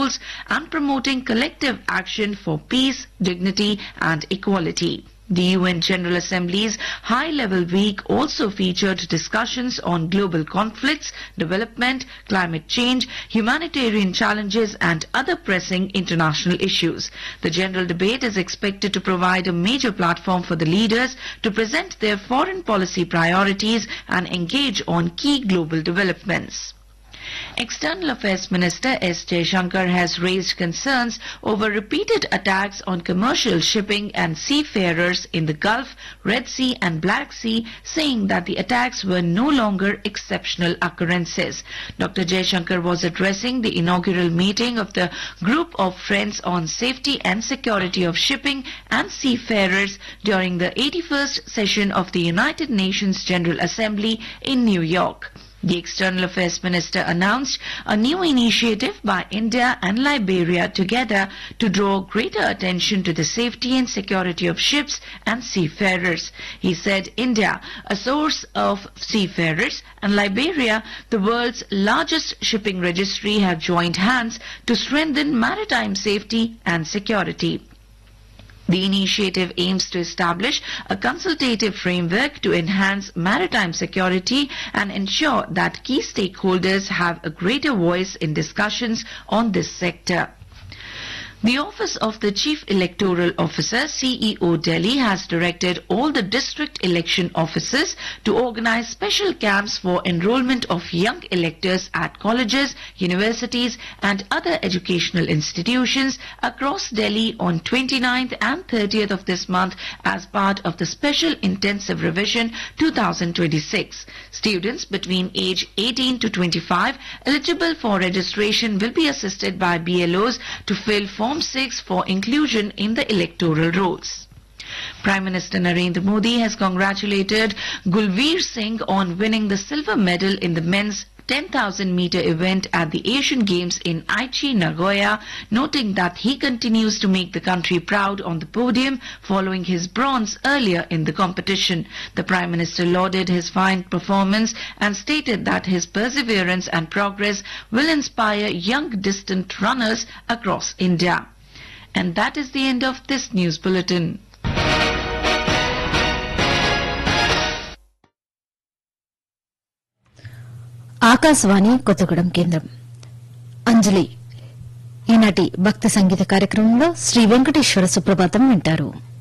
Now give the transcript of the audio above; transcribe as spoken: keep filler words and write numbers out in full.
goals and promoting collective action for peace, dignity and equality. The U N General Assembly's High-Level Week also featured discussions on global conflicts, development, climate change, humanitarian challenges and other pressing international issues. The general debate is expected to provide a major platform for the leaders to present their foreign policy priorities and engage on key global developments. External Affairs Minister S. Jaishankar has raised concerns over repeated attacks on commercial shipping and seafarers in the Gulf, Red Sea and Black Sea, saying that the attacks were no longer exceptional occurrences. Doctor Jaishankar was addressing the inaugural meeting of the Group of Friends on Safety and Security of Shipping and Seafarers during the eighty-first session of the United Nations General Assembly in New York. The External Affairs Minister announced a new initiative by India and Liberia together to draw greater attention to the safety and security of ships and seafarers. He said India, a source of seafarers, and Liberia, the world's largest shipping registry, have joined hands to strengthen maritime safety and security. The initiative aims to establish a consultative framework to enhance maritime security and ensure that key stakeholders have a greater voice in discussions on this sector. The Office of the Chief Electoral Officer, C E O Delhi, has directed all the district election officers to organize special camps for enrollment of young electors at colleges, universities and other educational institutions across Delhi on twenty-ninth and thirtieth of this month as part of the Special Intensive Revision two thousand twenty-six. Students between age eighteen to twenty-five eligible for registration will be assisted by B L Os to fill Form six for inclusion in the electoral rolls. Prime Minister Narendra Modi has congratulated Gulveer Singh on winning the silver medal in the men's ten thousand meter event at the Asian Games in Aichi, Nagoya, noting that he continues to make the country proud on the podium following his bronze earlier in the competition. The Prime Minister lauded his fine performance and stated that his perseverance and progress will inspire young distant runners across India. And that is the end of this news bulletin. Akashvani Kothagudem కేంద్రం. అంజలి ఈనాటి భక్తి సంగీత కార్యక్రమంలో శ్రీ వెంకటేశ్వర సుప్రభాతం వింటారు.